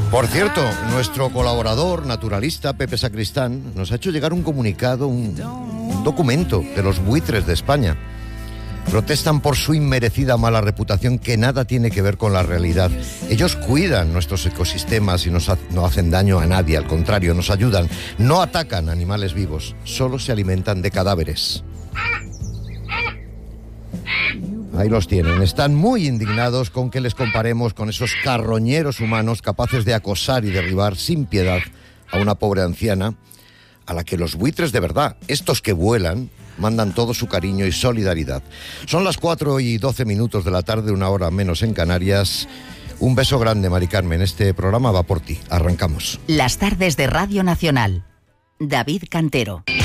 Por cierto, nuestro colaborador naturalista, Pepe Sacristán, nos ha hecho llegar un comunicado, un documento de los buitres de España. Protestan por su inmerecida mala reputación que nada tiene que ver con la realidad. Ellos cuidan nuestros ecosistemas y no hacen daño a nadie, al contrario, nos ayudan. No atacan animales vivos, solo se alimentan de cadáveres. Ahí los tienen. Están muy indignados con que les comparemos con esos carroñeros humanos capaces de acosar y derribar sin piedad a una pobre anciana a la que los buitres de verdad, estos que vuelan, mandan todo su cariño y solidaridad. Son las 4:12 de la tarde, 1 hora menos en Canarias. Un beso grande, Mari Carmen. Este programa va por ti. Arrancamos. Las tardes de Radio Nacional. David Cantero.